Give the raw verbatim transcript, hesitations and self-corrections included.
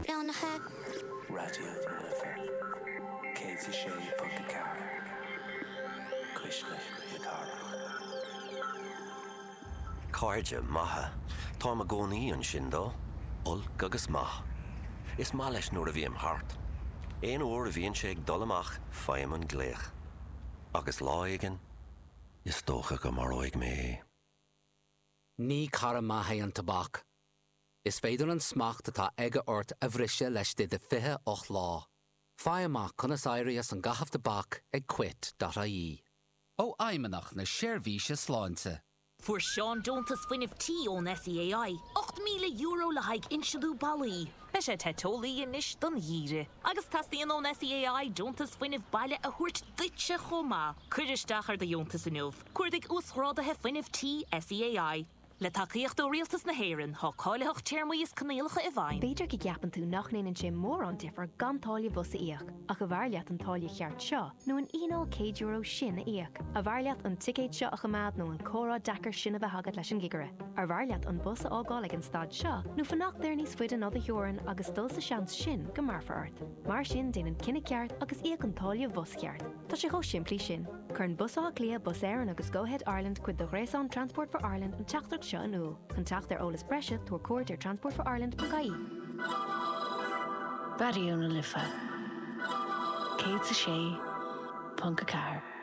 beannacha. Radio Liver. Katie Shea Punkacar. Cuishla Ligar. Cáirde maithe, tá a gcónaí an sin dó, ulc agus maith. Is má leis nuair a bhí am thart. Éon uair a bhíonn sé ag dul amach faim an gléach. Agus lá aigean, is dócha go mar óig mé. Ní cara maithe an tabhac. Is féidir an smacht atá aige ort a bhriise leis de de fithe och lá. Fá amach conas éirí an gahaf tabhac ag quit dot I E. Ó aimimeach na séirbhíse sláinte. Fuair Sean Jonas fuineh tí ón S E A I, ocht míle euro le haig inseadú bailí. Be sé tetólaí inis don dhíre. Agus tastíon ón S E A I Jonas fuineh baile a thuirt duitse chomá. Cuiristeach ar de Jonas inniuh. Cuirdig úsrádathe fuineh tí S E A I. Le takeíocht ó rialtas na héireann, thá cáileach téirmaíos canéalacha i bhain. Beidir go gapan tú nach néanann sé mór an difar gan táille busa íoc, ach a bharleat an táille cheart seo, nó an inál céad euro sin a íoc. A bharleat an ticéid seo a chamad nó an córá dachar sin a bheith hagad leis an gigare. Ar bharleat an busa ágáil ag an stad seo, nó fannach déir níos fuid an ada heorann agus dul sa seans sin go marfa ort. Mar sin déanann cinenne ceart agus íoc an táille bus ceart. Tá sé cho simplí sin. Chur an busa lia bus éireann agus Go Ahead Ireland cuid do Réasán Transport for Ireland an teachtar seo anú. Contact their Ola's Brescia to record their Transport for Ireland P K I. Radio na Lifa. Kate Shea Punkacar.